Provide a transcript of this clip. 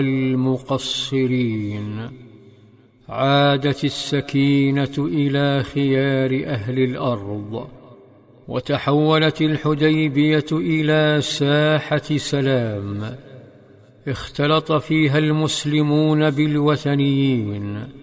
المقصرين. عادت السكينة إلى خيار أهل الأرض، وتحولت الحديبية إلى ساحة سلام اختلط فيها المسلمون بالوثنيين